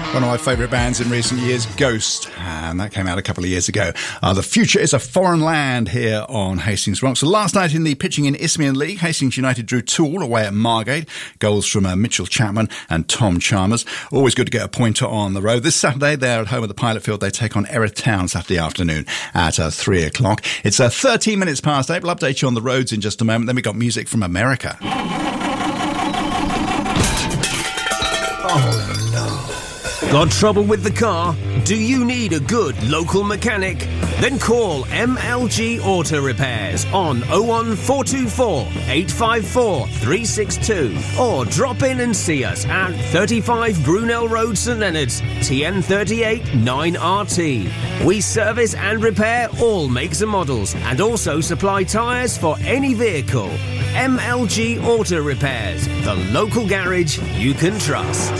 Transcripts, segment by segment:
One of my favourite bands in recent years, Ghost, and that came out a couple of years ago. The Future is a Foreign Land here on Hastings Rock. So last night in the Pitching in Isthmian League, Hastings United drew 2-2 away at Margate. Goals from Mitchell Chapman and Tom Chalmers. Always good to get a pointer on the road. This Saturday, they're at home at the Pilot Field. They take on Erith Town Saturday afternoon at 3 o'clock. It's 13 minutes past 8. We'll update you on the roads in just a moment. Then we got music from America. Oh, got trouble with the car? Do you need a good local mechanic? Then call MLG Auto Repairs on 01424 854 362 or drop in and see us at 35 Brunel Road, St Leonards, TN38 9RT. We service and repair all makes and models and also supply tyres for any vehicle. MLG Auto Repairs, the local garage you can trust.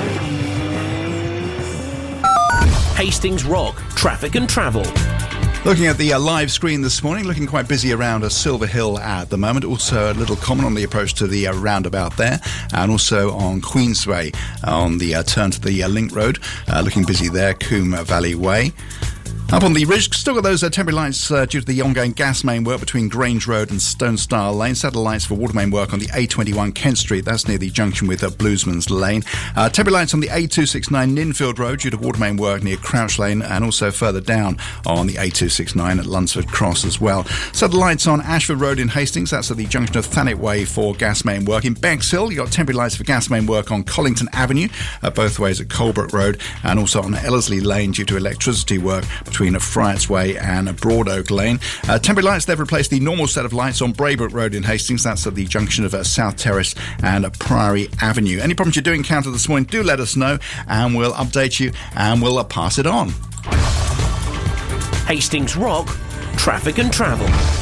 Hastings Rock, traffic and travel. Looking at the live screen this morning, looking quite busy around Silver Hill at the moment. Also a little common on the approach to the roundabout there, and also on Queensway on the turn to the Link Road. Looking busy there, Coombe Valley Way. Up on the ridge, still got those temporary lights due to the ongoing gas main work between Grange Road and Stone Star Lane. Satellites for water main work on the A21 Kent Street. That's near the junction with Bluesman's Lane. Temporary lights on the A269 Ninfield Road due to water main work near Crouch Lane, and also further down on the A269 at Lunsford Cross as well. Satellites on Ashford Road in Hastings. That's at the junction of Thanet Way for gas main work. In Bexhill, you've got temporary lights for gas main work on Collington Avenue, both ways at Colebrook Road, and also on Ellerslie Lane due to electricity work between Friars Way and Broad Oak Lane. Temporary lights, they've replaced the normal set of lights on Braybrook Road in Hastings. That's at the junction of South Terrace and Priory Avenue. Any problems you do encounter this morning, do let us know and we'll update you and we'll pass it on. Hastings Rock, traffic and travel.